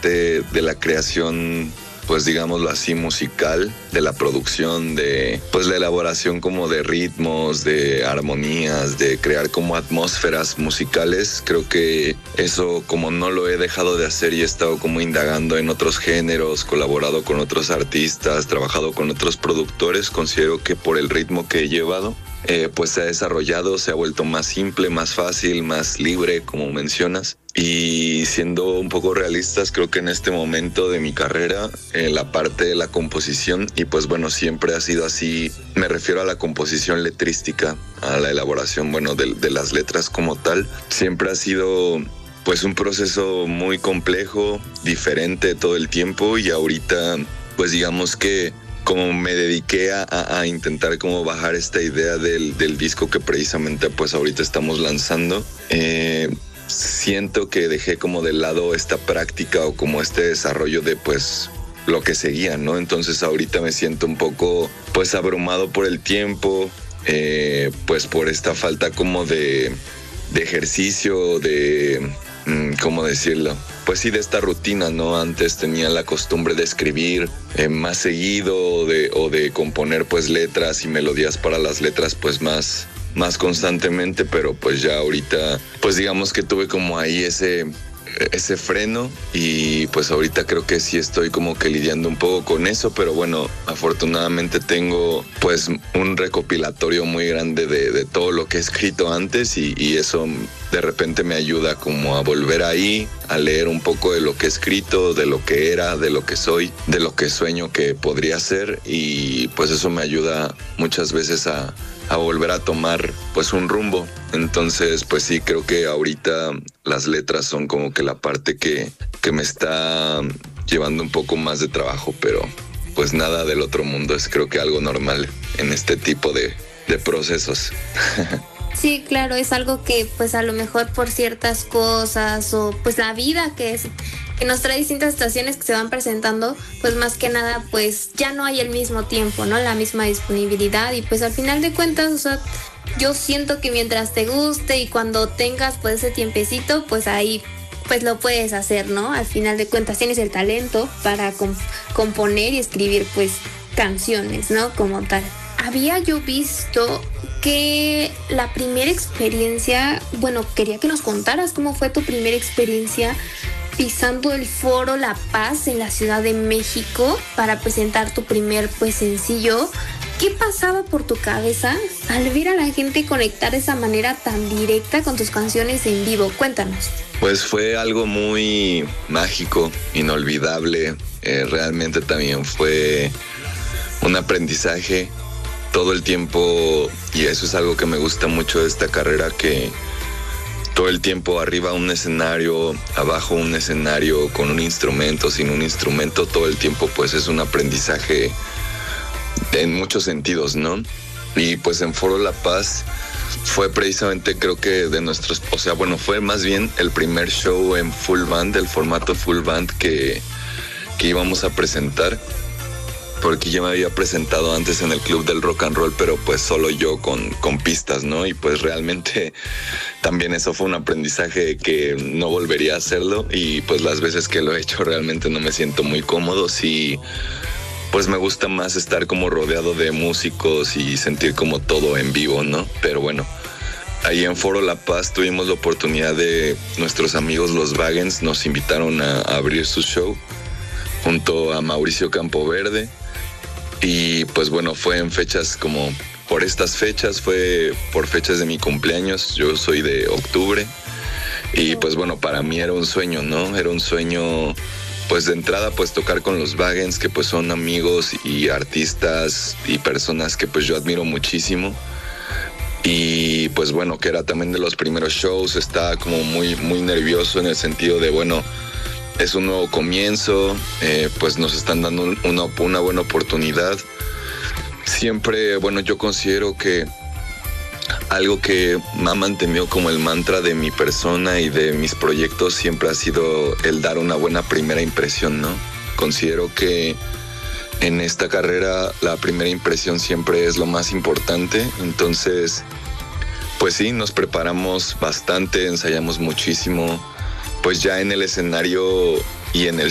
parte de la creación, pues digámoslo así, musical, de la producción, de pues la elaboración como de ritmos, de armonías, de crear como atmósferas musicales. Creo que eso como no lo he dejado de hacer y he estado como indagando en otros géneros, colaborado con otros artistas, trabajado con otros productores. Considero que por el ritmo que he llevado, pues se ha desarrollado, se ha vuelto más simple, más fácil, más libre, como mencionas. Y siendo un poco realistas, creo que en este momento de mi carrera, la parte de la composición, y pues bueno, siempre ha sido así, me refiero a la composición letrística, a la elaboración, bueno, de las letras como tal, siempre ha sido pues un proceso muy complejo, diferente todo el tiempo, y ahorita pues digamos que como me dediqué a intentar como bajar esta idea del disco que precisamente pues ahorita estamos lanzando, siento que dejé como de lado esta práctica o como este desarrollo de pues lo que seguía, ¿no? Entonces ahorita me siento un poco pues abrumado por el tiempo, pues por esta falta como de ejercicio, de ¿cómo decirlo? Pues sí, de esta rutina, ¿no? Antes tenía la costumbre de escribir más seguido o de componer pues letras y melodías para las letras pues más constantemente, pero pues ya ahorita pues digamos que tuve como ahí ese freno, y pues ahorita creo que sí estoy como que lidiando un poco con eso, pero bueno, afortunadamente tengo pues un recopilatorio muy grande de todo lo que he escrito antes, y eso de repente me ayuda como a volver ahí, a leer un poco de lo que he escrito, de lo que era, de lo que soy, de lo que sueño que podría ser, y pues eso me ayuda muchas veces a volver a tomar pues un rumbo. Entonces pues sí, creo que ahorita las letras son como que la parte que me está llevando un poco más de trabajo, pero pues nada del otro mundo, es creo que algo normal en este tipo de procesos. Sí, claro, es algo que pues a lo mejor por ciertas cosas o pues la vida que nos trae distintas situaciones que se van presentando, pues más que nada pues ya no hay el mismo tiempo, ¿no? La misma disponibilidad, y pues al final de cuentas, o sea, yo siento que mientras te guste y cuando tengas pues ese tiempecito, pues ahí pues lo puedes hacer, ¿no? Al final de cuentas tienes el talento para componer y escribir pues canciones, ¿no? Como tal. Había yo visto que la primera experiencia, bueno, quería que nos contaras cómo fue tu primera experiencia pisando el Foro La Paz en la Ciudad de México para presentar tu primer pues sencillo. ¿Qué pasaba por tu cabeza al ver a la gente conectar de esa manera tan directa con tus canciones en vivo? Cuéntanos. Pues fue algo muy mágico, inolvidable. Realmente también fue un aprendizaje todo el tiempo, y eso es algo que me gusta mucho de esta carrera, que todo el tiempo arriba un escenario, abajo un escenario, con un instrumento, sin un instrumento, todo el tiempo pues es un aprendizaje en muchos sentidos, ¿no? Y pues en Foro La Paz fue precisamente, creo que de nuestros, o sea, bueno, fue más bien el primer show en full band, el formato full band que íbamos a presentar, porque ya me había presentado antes en el Club del Rock and Roll, pero pues solo yo con pistas, ¿no? Y pues realmente también eso fue un aprendizaje que no volvería a hacerlo, y pues las veces que lo he hecho realmente no me siento muy cómodo. Sí, pues me gusta más estar como rodeado de músicos y sentir como todo en vivo, ¿no? Pero bueno, ahí en Foro La Paz tuvimos la oportunidad de nuestros amigos los Wagens, nos invitaron a abrir su show junto a Mauricio Campoverde. Y pues bueno, fue en fechas como por estas fechas, fue por fechas de mi cumpleaños, yo soy de octubre, y pues bueno, para mí era un sueño, ¿no? Era un sueño, pues de entrada, pues tocar con los Wagens, que pues son amigos y artistas y personas que pues yo admiro muchísimo. Y pues bueno, que era también de los primeros shows, estaba como muy nervioso en el sentido de, bueno, es un nuevo comienzo, pues nos están dando una buena oportunidad. Siempre, bueno, yo considero que algo que me ha mantenido como el mantra de mi persona y de mis proyectos siempre ha sido el dar una buena primera impresión, ¿no? Considero que en esta carrera la primera impresión siempre es lo más importante. Entonces, pues sí, nos preparamos bastante, ensayamos muchísimo. Pues ya en el escenario y en el